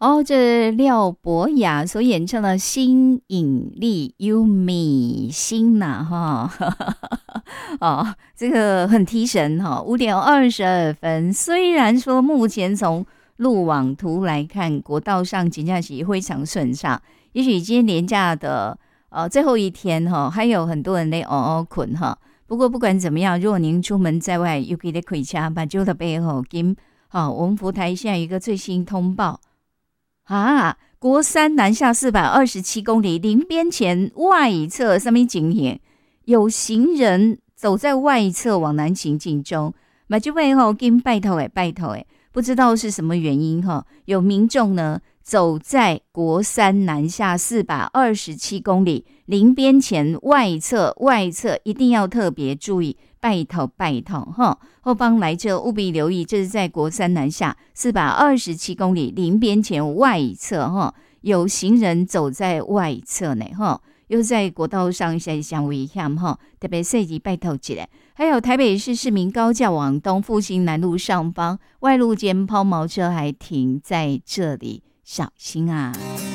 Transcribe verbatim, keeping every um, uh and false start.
哦，这廖博雅所演唱的《新引力》优米心呐哈，哦，这个很提神哈、哦。五点二十二分，虽然说目前从路网图来看，国道上真的是非常顺畅，也许今天连假的呃最后一天哈、哦，还有很多人在熬熬困哈。不过不管怎么样，如果您出门在外，尤其在开车，把酒的背后跟好，我们福台现在有一个最新通报。啊！国三南下四百二十七公里，临边前外侧上面景点有行人走在外侧往南行进中，马就背后跟拜头诶拜头诶，不知道是什么原因哈，有民众呢走在国三南下四百二十七公里临边前外侧外侧一定要特别注意。拜托拜托哈，后方来者务必留意，这是在国三南下四百二十七公里临边前外侧哈，有行人走在外侧呢哈，又在国道上现在相危险哈，特别设计拜托起来。还有台北市市民高架往东复兴南路上方外路间抛锚车还停在这里，小心啊！